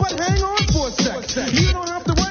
But hang on for a sec. You don't have to